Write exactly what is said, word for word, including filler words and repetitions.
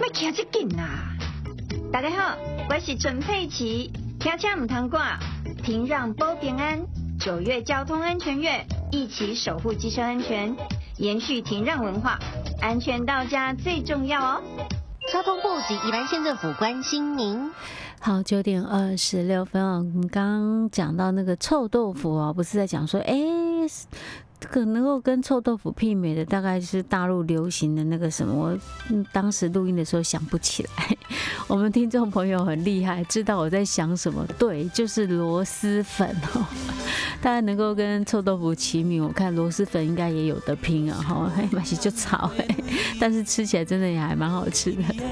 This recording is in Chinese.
要骑这紧啊！大家好，我是陈佩琪，开车唔通挂，停让保平安。九月交通安全月，一起守护机车安全，延续停让文化，安全到家最重要哦。 交通部及宜兰县政府关心您。 好，九点二十六分啊，我们刚刚讲到那个臭豆腐啊，不是在讲说，哎、欸，这个能够跟臭豆腐媲美的，大概是大陆流行的那个什么，我、嗯、当时录音的时候想不起来。我们听众朋友很厉害，知道我在想什么，对，就是螺蛳粉哦。大概能够跟臭豆腐齐名，我看螺蛳粉应该也有得拼啊，哈，还蛮是就炒哎，但是吃起来真的也还蛮好吃的。